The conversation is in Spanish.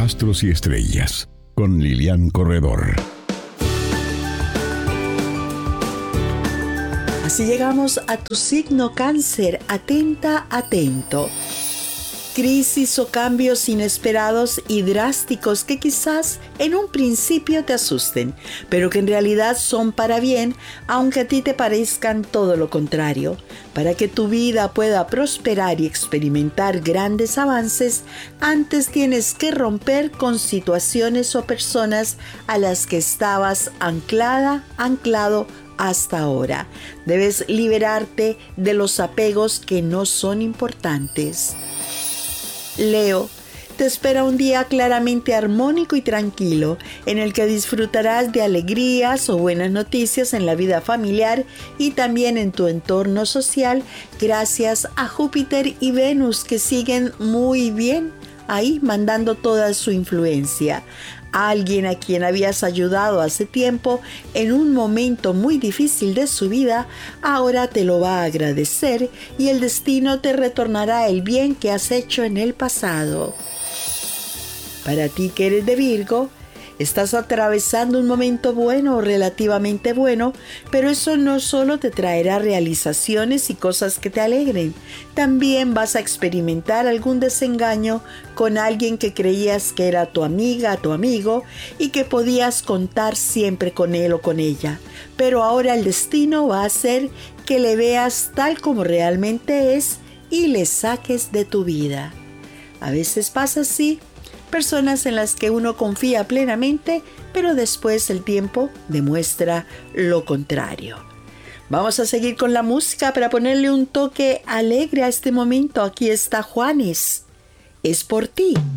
Astros y Estrellas, con Lilian Corredor. Así llegamos a tu signo Cáncer. Atenta, atento. Crisis o cambios inesperados y drásticos que quizás en un principio te asusten, pero que en realidad son para bien, aunque a ti te parezcan todo lo contrario. Para que tu vida pueda prosperar y experimentar grandes avances, antes tienes que romper con situaciones o personas a las que estabas anclado hasta ahora. Debes liberarte de los apegos que no son importantes. Leo, te espera un día claramente armónico y tranquilo, en el que disfrutarás de alegrías o buenas noticias en la vida familiar y también en tu entorno social, gracias a Júpiter y Venus, que siguen muy bien ahí mandando toda su influencia. Alguien a quien habías ayudado hace tiempo en un momento muy difícil de su vida, ahora te lo va a agradecer y el destino te retornará el bien que has hecho en el pasado. Para ti que eres de Virgo, estás atravesando un momento bueno o relativamente bueno, pero eso no solo te traerá realizaciones y cosas que te alegren, también vas a experimentar algún desengaño con alguien que creías que era tu amiga, tu amigo, y que podías contar siempre con él o con ella. Pero ahora el destino va a hacer que le veas tal como realmente es y le saques de tu vida. A veces pasa así. Personas en las que uno confía plenamente, pero después el tiempo demuestra lo contrario. Vamos a seguir con la música para ponerle un toque alegre a este momento. Aquí está Juanes. Es por ti.